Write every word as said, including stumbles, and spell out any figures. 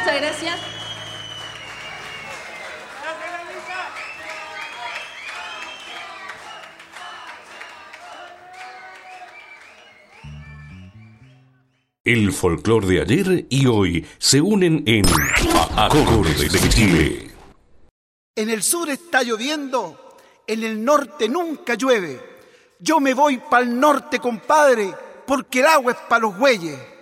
Muchas gracias. El folclor de ayer y hoy se unen en Acordes de Chile. En el sur está lloviendo, en el norte nunca llueve. Yo me voy pa'l norte, compadre, porque el agua es pa' los güeyes.